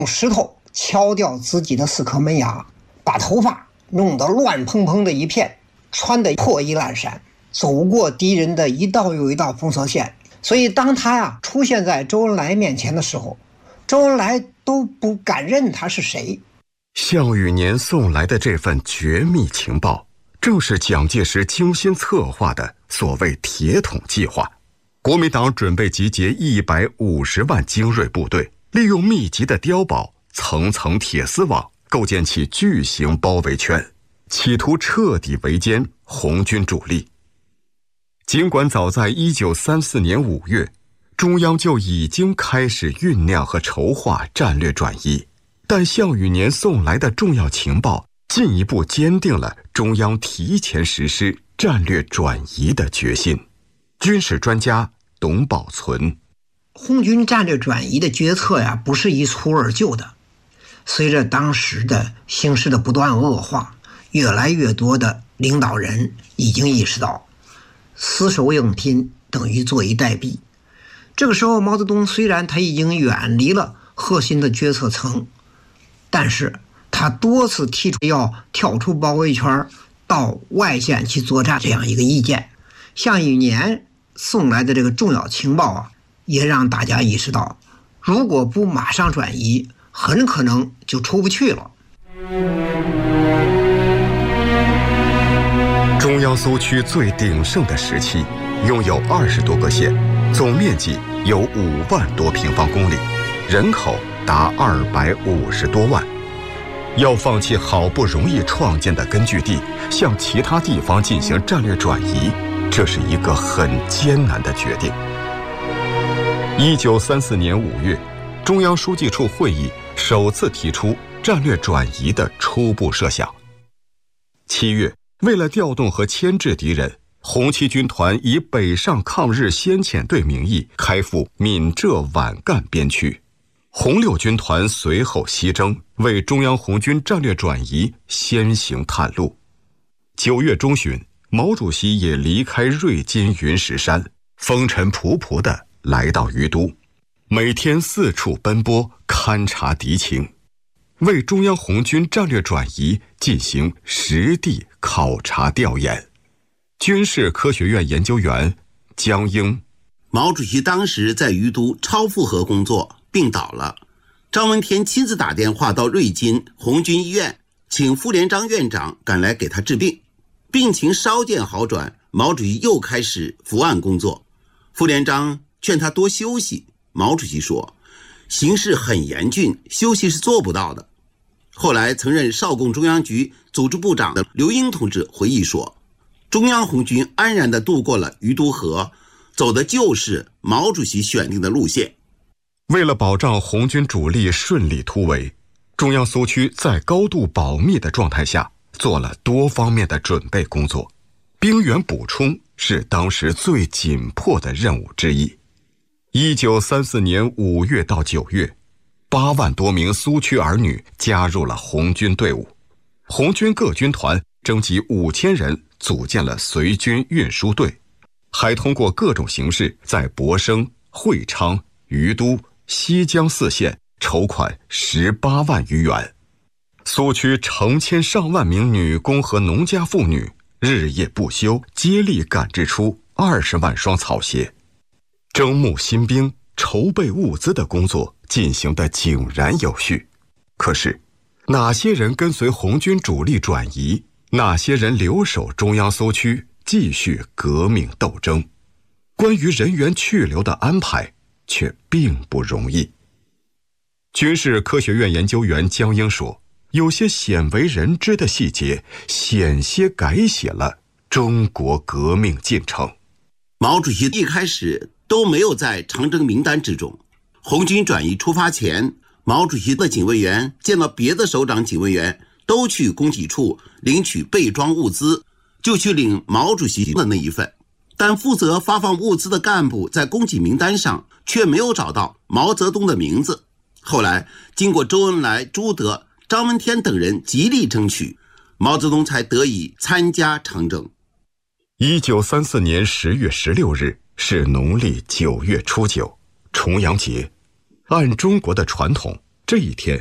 用石头敲掉自己的4颗门牙，把头发弄得乱蓬蓬的一片，穿得破衣烂衫，走过敌人的一道又一道封锁线。所以当他出现在周恩来面前的时候，周恩来都不敢认他是谁。 项羽年送来的这份绝密情报，正是蒋介石精心策划的所谓铁桶计划。国民党准备集结150万精锐部队，利用密集的碉堡、层层铁丝网，构建起巨型包围圈，企图彻底围歼红军主力。尽管早在1934年5月，中央就已经开始酝酿和筹划战略转移，但项羽年送来的重要情报进一步坚定了中央提前实施战略转移的决心。军事专家董宝存： 红军战略转移的决策不是一蹴而就的。随着当时的形势的不断恶化，越来越多的领导人已经意识到死守应拼等于坐以待毙。这个时候，毛泽东虽然他已经远离了核心的决策层，但是他多次提出要跳出包围圈到外线去作战这样一个意见。项羽年送来的这个重要情报也让大家意识到，如果不马上转移，很可能就出不去了。 中央苏区最鼎盛的时期，拥有20多个县，总面积有5万多平方公里，人口达250多万。要放弃好不容易创建的根据地，向其他地方进行战略转移，这是一个很艰难的决定。1934年5月，中央书记处会议首次提出战略转移的初步设想。7月，为了调动和牵制敌人，红七军团以北上抗日先遣队名义开赴闽浙皖赣边区。红六军团随后西征，为中央红军战略转移先行探路。9月中旬，毛主席也离开瑞金云石山，风尘仆仆地来到于都，每天四处奔波，勘察敌情，为中央红军战略转移进行实地考察调研。军事科学院研究员江英： 毛主席当时在于都超负荷工作，病倒了。张闻天亲自打电话到瑞金红军医院，请傅连璋院长赶来给他治病。病情稍见好转，毛主席又开始伏案工作。傅连璋劝他多休息，毛主席说，形势很严峻，休息是做不到的。后来曾任少共中央局组织部长的刘英同志回忆说，中央红军安然地渡过了于都河，走的就是毛主席选定的路线。 为了保障红军主力顺利突围，中央苏区在高度保密的状态下做了多方面的准备工作，兵员补充是当时最紧迫的任务之一。1934年5月到9月，8万多名苏区儿女加入了红军队伍，红军各军团征集5000人组建了随军运输队，还通过各种形式在博生、会昌、于都、西江4县筹款18万余元。苏区成千上万名女工和农家妇女日夜不休，接力赶制出20万双草鞋。征募新兵、筹备物资的工作进行得井然有序。可是，哪些人跟随红军主力转移，哪些人留守中央苏区继续革命斗争？关于人员去留的安排却并不容易。军事科学院研究员江英说，有些鲜为人知的细节险些改写了中国革命进程。 毛主席一开始都没有在长征名单之中。红军转移出发前，毛主席的警卫员见到别的首长警卫员都去供给处领取备装物资，就去领毛主席的那一份。但负责发放物资的干部在供给名单上却没有找到毛泽东的名字。后来经过周恩来、朱德、张闻天等人极力争取，毛泽东才得以参加长征。 1934年10月16日是农历9月初9，重阳节。按中国的传统， 这一天